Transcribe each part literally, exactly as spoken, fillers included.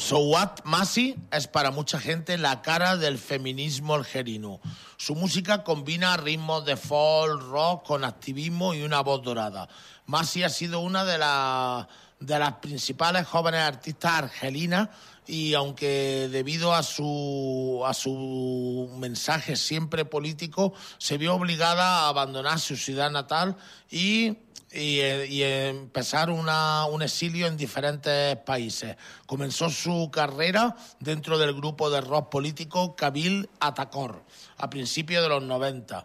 Souad Massi es para mucha gente la cara del feminismo algerino. Su música combina ritmos de folk, rock con activismo y una voz dorada. Massi ha sido una de, la, de las principales jóvenes artistas argelinas y aunque debido a su, a su mensaje siempre político, se vio obligada a abandonar su ciudad natal y... Y, y empezar una, un exilio en diferentes países. Comenzó su carrera dentro del grupo de rock político Kabil Atakor a principios de los noventa.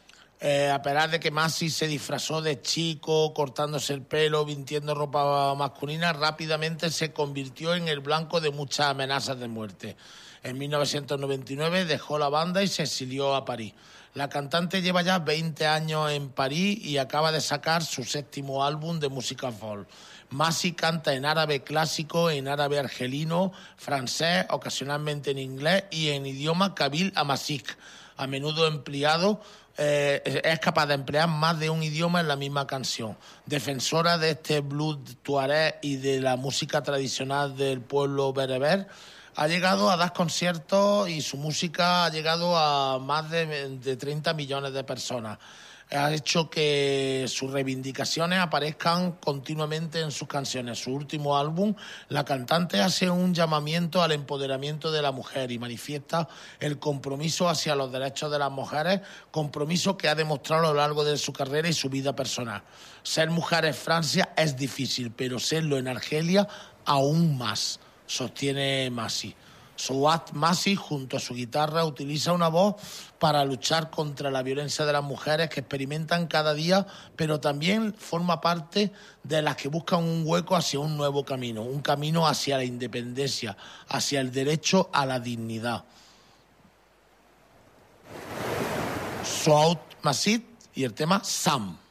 Eh, a pesar de que Massi se disfrazó de chico, cortándose el pelo, vistiendo ropa masculina, rápidamente se convirtió en el blanco de muchas amenazas de muerte. En mil novecientos noventa y nueve dejó la banda y se exilió a París. La cantante lleva ya veinte años en París y acaba de sacar su séptimo álbum de música folk. Massi canta en árabe clásico, en árabe argelino, francés, ocasionalmente en inglés y en idioma kabil amasik, a menudo empleado. Eh, es capaz de emplear más de un idioma en la misma canción. Defensora de este blues tuareg y de la música tradicional del pueblo bereber, ha llegado a dar conciertos y su música ha llegado a más de, de treinta millones de personas. Ha hecho que sus reivindicaciones aparezcan continuamente en sus canciones. Su último álbum, la cantante hace un llamamiento al empoderamiento de la mujer y manifiesta el compromiso hacia los derechos de las mujeres, compromiso que ha demostrado a lo largo de su carrera y su vida personal. Ser mujer en Francia es difícil, pero serlo en Argelia aún más, sostiene Massi. Souad Massi, junto a su guitarra, utiliza una voz para luchar contra la violencia de las mujeres que experimentan cada día, pero también forma parte de las que buscan un hueco hacia un nuevo camino, un camino hacia la independencia, hacia el derecho a la dignidad. Souad Massi y el tema Sam.